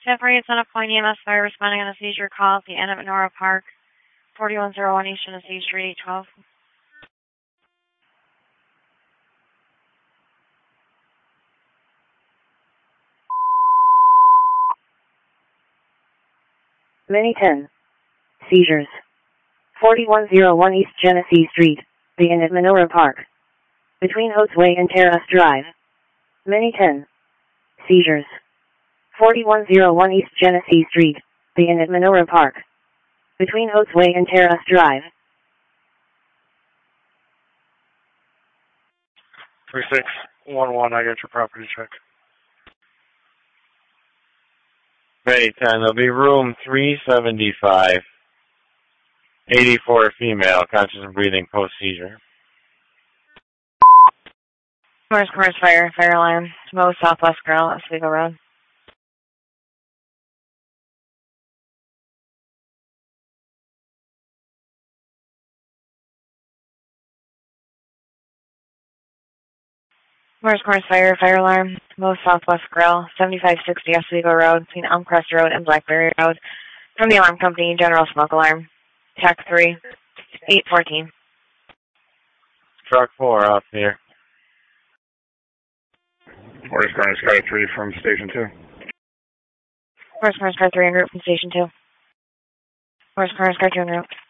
Separate Son of Point EMS fire responding on a seizure call at the end of Menorah Park, 4101 East Genesee Street, 812. Mini 10. Seizures. 4101 East Genesee Street, the Inn at Menorah Park. Between Oates Way and Terrace Drive. Mini 10. Seizures. 4101 East Genesee Street, the Inn at Menorah Park. Between Oates Way and Terrace Drive. 3611, I got your property check. May 10, there'll be room 375. 84 female, conscious and breathing, post-seizure. Morris fire alarm, Mo Southwest Grill, Oswego Road. Morris fire alarm, Mo Southwest Grill, 7560 Oswego Road, between Elmcrest Road and Blackberry Road. From the alarm company, General Smoke Alarm. TAC 3, 814. Truck 4 off here. Morris Sky 3 from Station 2. Morris Sky 3 en route from Station 2. Morris Sky 2 en route.